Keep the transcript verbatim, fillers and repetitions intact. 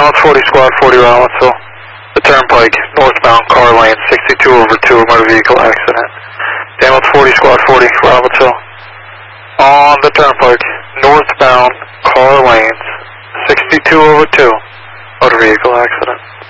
Ambulance forty, Squad forty, Rollinsville. The Turnpike, northbound, car lane, sixty-two over two, motor vehicle accident. Ambulance forty, Squad forty, Rollinsville. On the Turnpike, northbound, car lanes, sixty-two over two, motor vehicle accident.